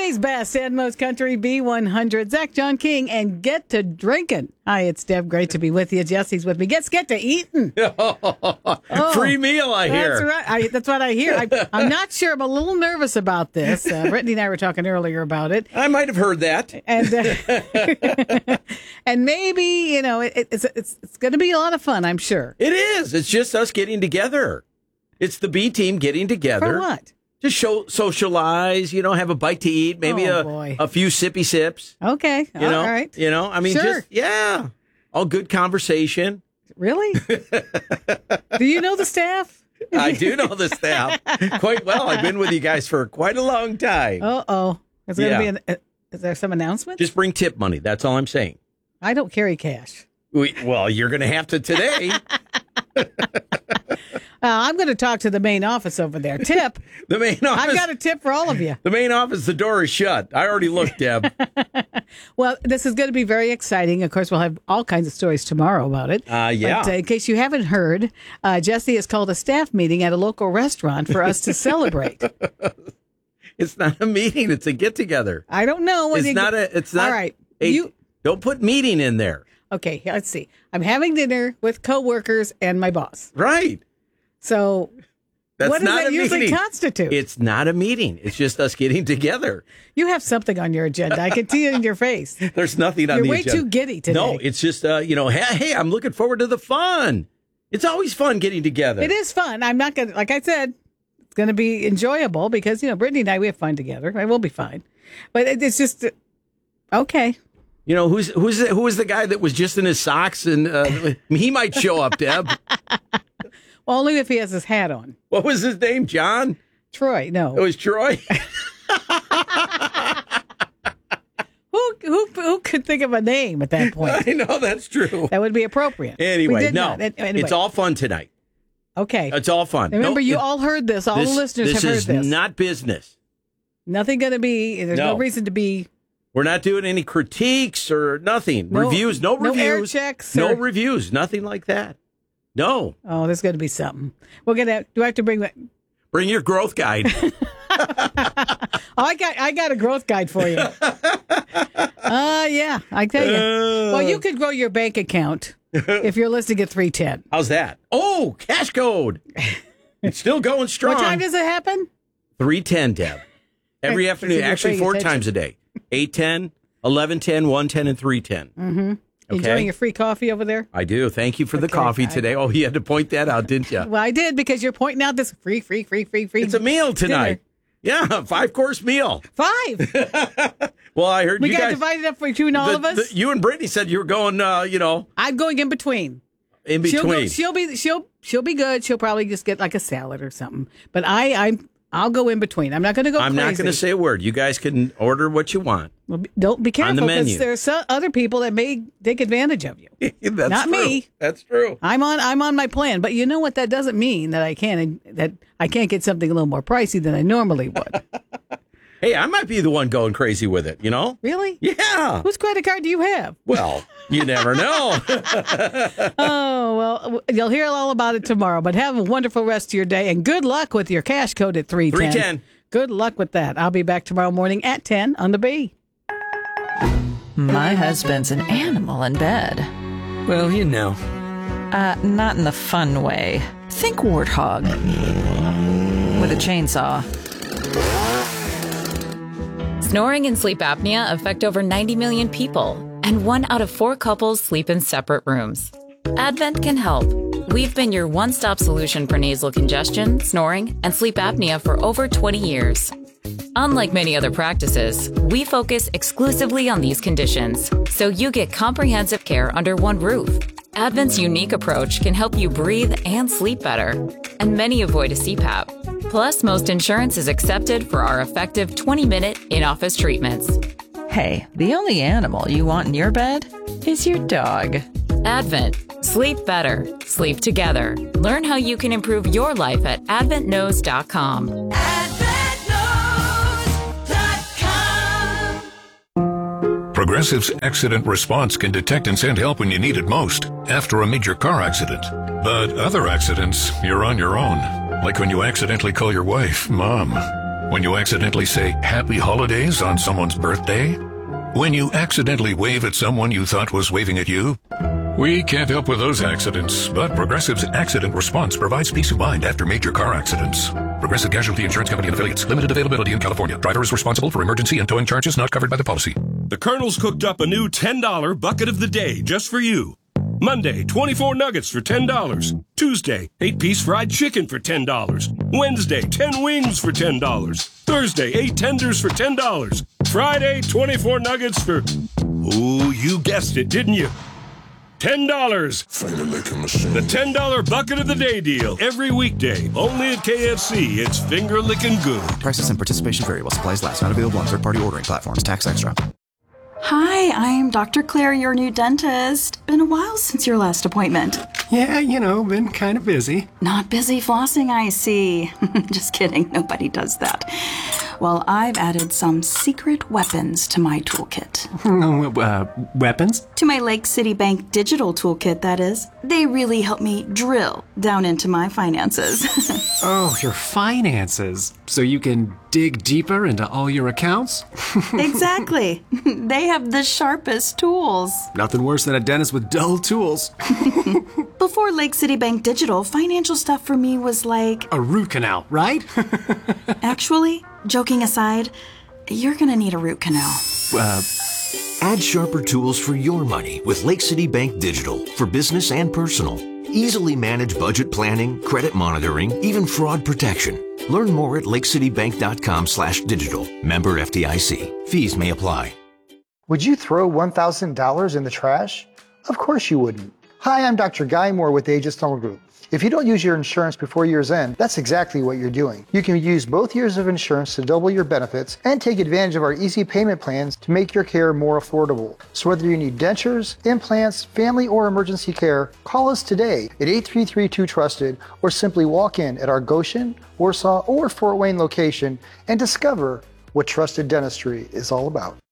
Today's best and most country B100. Zach, John King, and Get to Drinking. Hi, it's Deb. Great to be with you. Jesse's with me. Get to eating. Free meal, I hear. That's right. That's what I hear. I'm not sure. I'm a little nervous about this. Brittany and I were talking earlier about it. I might have heard that. And and maybe, it's going to be a lot of fun, I'm sure. It is. It's just us getting together. It's the B team getting together. For what? Just socialize, have a bite to eat, maybe a few sippy sips. Okay. All right. Sure. All good conversation. Really? Do you know the staff? I do know the staff quite well. I've been with you guys for quite a long time. Uh-oh. Is there some announcement? Just bring tip money. That's all I'm saying. I don't carry cash. Well, you're going to have to today. I'm going to talk to the main office over there. Tip. The main office. I've got a tip for all of you. The main office, the door is shut. I already looked, Deb. Well, this is going to be very exciting. Of course, we'll have all kinds of stories tomorrow about it. Yeah. But in case you haven't heard, Jesse has called a staff meeting at a local restaurant for us to celebrate. It's not a meeting. It's a get-together. I don't know. It's not. All right. Don't put meeting in there. Okay, let's see. I'm having dinner with coworkers and my boss. Right. So what does that usually constitute? It's not a meeting. It's just us getting together. You have something on your agenda. I can see it in your face. There's nothing on the agenda. You're way too giddy today. No, it's just, hey, I'm looking forward to the fun. It's always fun getting together. It is fun. I'm not going to, like I said, it's going to be enjoyable because, Brittany and I, we have fun together. I will be fine. But it's just, okay. Who was the guy that was just in his socks? And he might show up, Deb. Well, only if he has his hat on. What was his name? John? Troy. No. It was Troy? Who could think of a name at that point? I know, that's true. That would be appropriate. Anyway, Anyway. It's all fun tonight. Okay. It's all fun. Remember, all heard this. All the listeners have heard this. This is not business. Nothing going to be. There's no reason to be. We're not doing any critiques or nothing. Reviews. No reviews. No air checks. No reviews. Nothing like that. No. Oh, there's going to be something. Do I have to bring that? Bring your growth guide. I got a growth guide for you. Yeah, I tell you. Well, you could grow your bank account if you're listening at 310. How's that? Oh, cash code. It's still going strong. What time does it happen? 310, Deb. Every afternoon. Actually, 4 times a day. 8:10, 11:10, 1:10, and 3:10. Mm-hmm. Okay. Enjoying your free coffee over there? I do. Thank you for the coffee today. Oh, you had to point that out, didn't you? Well, I did because you're pointing out this free. It's a meal tonight. Dinner. Yeah, 5-course meal. 5? Well, I heard we you got guys divided up between all of us. You and Brittany said you were going. I'm going in between. In between. She'll be good. She'll probably just get like a salad or something. But I'll go in between. I'm not going to go. I'm not going to say a word. You guys can order what you want. Well, don't be careful because there's some other people that may take advantage of you. That's not true. Me. That's true. I'm on my plan, but you know what? That doesn't mean that I can't get something a little more pricey than I normally would. Hey, I might be the one going crazy with it. Really? Yeah. Whose credit card do you have? Well, you never know. Oh, well, you'll hear all about it tomorrow, but have a wonderful rest of your day, and good luck with your cash code at 310. 310. Good luck with that. I'll be back tomorrow morning at 10 on the B. My husband's an animal in bed. Well, Not in the fun way. Think warthog. With a chainsaw. Snoring and sleep apnea affect over 90 million people, and 1 out of 4 couples sleep in separate rooms. Advent can help. We've been your one-stop solution for nasal congestion, snoring, and sleep apnea for over 20 years. Unlike many other practices, we focus exclusively on these conditions, so you get comprehensive care under one roof. Advent's unique approach can help you breathe and sleep better, and many avoid a CPAP. Plus, most insurance is accepted for our effective 20-minute in-office treatments. Hey, the only animal you want in your bed is your dog. Advent. Sleep better. Sleep together. Learn how you can improve your life at adventknows.com. AdventKnows.com. Progressive's accident response can detect and send help when you need it most, after a major car accident. But other accidents, you're on your own. Like when you accidentally call your wife, Mom. When you accidentally say happy holidays on someone's birthday? When you accidentally wave at someone you thought was waving at you? We can't help with those accidents, but Progressive's Accident Response provides peace of mind after major car accidents. Progressive Casualty Insurance Company and Affiliates. Limited availability in California. Driver is responsible for emergency and towing charges not covered by the policy. The Colonel's cooked up a new $10 bucket of the day just for you. Monday, 24 nuggets for $10. Tuesday, 8-piece fried chicken for $10. Wednesday, 10 wings for $10. Thursday, 8 tenders for $10. Friday, 24 nuggets for... Oh, you guessed it, didn't you? $10. Finger licking machine. The $10 bucket of the day deal. Every weekday. Only at KFC. It's finger licking good. Prices and participation vary while supplies last. Not available on third-party ordering platforms. Tax extra. Hi, I'm Dr. Claire, your new dentist. Been a while since your last appointment. Yeah, been kind of busy. Not busy flossing, I see. Just kidding, nobody does that. Well, I've added some secret weapons to my toolkit. Weapons? To my Lake City Bank digital toolkit, that is. They really help me drill down into my finances. Oh, your finances. So you can dig deeper into all your accounts? Exactly. They have the sharpest tools. Nothing worse than a dentist with dull tools. Before Lake City Bank Digital, financial stuff for me was like... a root canal, right? Actually, joking aside, you're gonna need a root canal. Add sharper tools for your money with Lake City Bank Digital for business and personal. Easily manage budget planning, credit monitoring, even fraud protection. Learn more at lakecitybank.com/digital. Member FDIC. Fees may apply. Would you throw $1,000 in the trash? Of course you wouldn't. Hi, I'm Dr. Guy Moore with Aegis Dental Group. If you don't use your insurance before year's end, that's exactly what you're doing. You can use both years of insurance to double your benefits and take advantage of our easy payment plans to make your care more affordable. So whether you need dentures, implants, family, or emergency care, call us today at 833-2TRUSTED or simply walk in at our Goshen, Warsaw, or Fort Wayne location and discover what trusted dentistry is all about.